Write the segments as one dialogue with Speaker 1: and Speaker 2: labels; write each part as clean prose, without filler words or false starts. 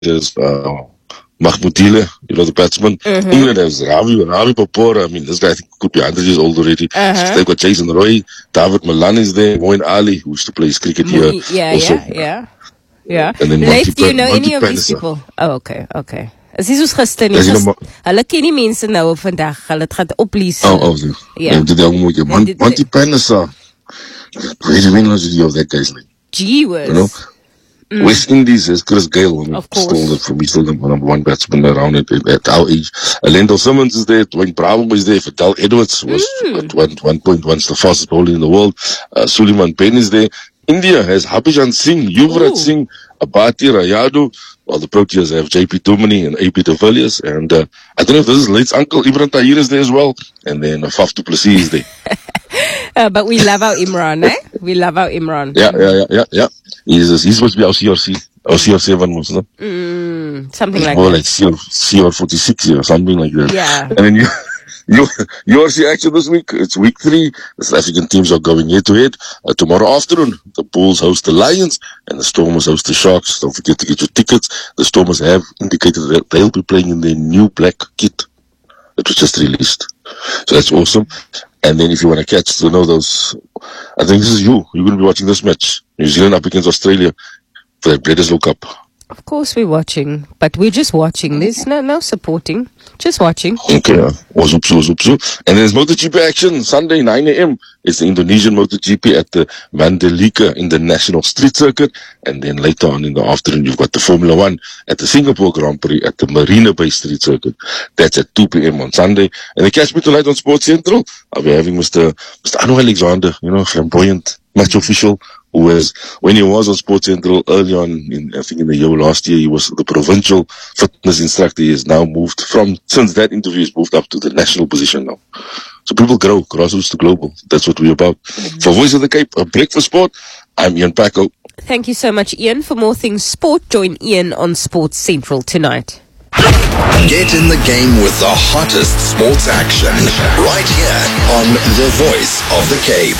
Speaker 1: there's Mahmoud Dile, the batsman. England has Ravi Papora. I mean, this guy I think could be 100 years old already. They've got Jason Roy, David Malan is there, Moeen Ali, who used to play cricket here.
Speaker 2: Yeah.
Speaker 1: And then
Speaker 2: Leif, do you know any of these people? Oh, okay. As jy soos gister nie, hulle ken die mense nou vandag, hulle het gaan oplees.
Speaker 1: Monty Panessa. Where do we know that guy's name?
Speaker 2: Gee whiz.
Speaker 1: You know? West Indies is Chris Gayle.
Speaker 2: Of course.
Speaker 1: Still the number one batsman around at our age. Lendl Simmons is there, Dwayne Bravo is there, Fidel Edwards was at one point once the fastest bowler in the world. Suleiman Ben is there. India has Harbhajan Singh, Yuvraj Singh, Abati Rayadu. Well, the Proteas have JP Duminy and AP de Villiers. And I don't know if this is Late's uncle, Imran Tahir is there as well. And then Faf du Plessis is there.
Speaker 2: But we love our Imran, eh? We love our Imran.
Speaker 1: Yeah. He's supposed to be our CRC. Our CR7 was, no?
Speaker 2: Something like
Speaker 1: more
Speaker 2: that.
Speaker 1: Like CR46 or something like that.
Speaker 2: Yeah.
Speaker 1: And then URC action this week. It's week 3. The South African teams are going head to head. Tomorrow afternoon, the Bulls host the Lions and the Stormers host the Sharks. Don't forget to get your tickets. The Stormers have indicated that they'll be playing in their new black kit that was just released. So that's awesome. And then if you want to catch, those, I think this is you're going to be watching this match. New Zealand up against Australia for the Bledisloe Cup.
Speaker 2: Of course we're watching, but we're just watching. There's no supporting, just watching.
Speaker 1: Okay, Wazupsu. And there's MotoGP action Sunday, 9 a.m. It's the Indonesian MotoGP at the Mandalika International Street Circuit. And then later on in the afternoon, you've got the Formula 1 at the Singapore Grand Prix at the Marina Bay Street Circuit. That's at 2 p.m. on Sunday. And they catch me tonight on Sports Central. I'll be having Mr. Anu Alexander, flamboyant match official, who was, when he was on Sports Central early on, I think in the year last year, he was the provincial fitness instructor. He has now since that interview, he's moved up to the national position now. So people grow, grassroots to global. That's what we're about. For Voice of the Cape, a break for sport, I'm Ian Paco.
Speaker 2: Thank you so much, Ian. For more things sport, join Ian on Sports Central tonight.
Speaker 3: Get in the game with the hottest sports action right here on The Voice of the Cape.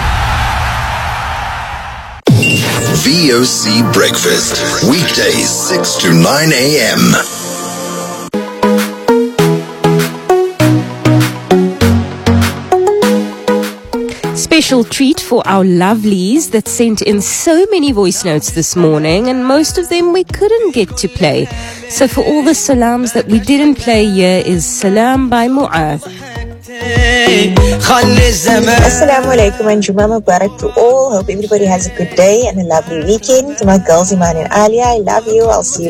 Speaker 3: VOC Breakfast, weekdays 6 to 9 a.m.
Speaker 2: Special treat for our lovelies that sent in so many voice notes this morning, and most of them we couldn't get to play. So for all the salams that we didn't play, here is Salam by Mu'ath.
Speaker 4: Assalamu alaikum and Juma Mubarak to all. Hope everybody has a good day and a lovely weekend. To my girls Iman and Alia, I love you. I'll see you